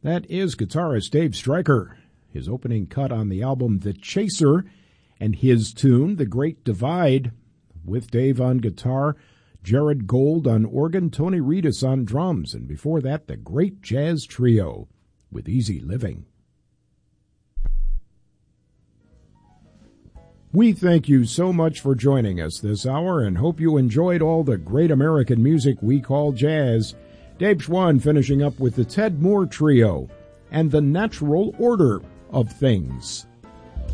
That is guitarist Dave Stryker, his opening cut on the album The Chaser, and his tune, The Great Divide, with Dave on guitar, Jared Gold on organ, Tony Reedus on drums, and before that, the Great Jazz Trio with Easy Living. We thank you so much for joining us this hour and hope you enjoyed all the great American music we call jazz. Dave Schwann finishing up with the Ted Moore Trio and The Natural Order of Things.